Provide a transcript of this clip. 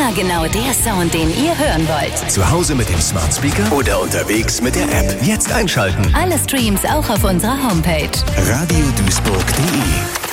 Immer genau der Sound, den ihr hören wollt. Zu Hause mit dem Smart Speaker oder unterwegs mit der App. Jetzt einschalten. Alle Streams auch auf unserer Homepage. radioduisburg.de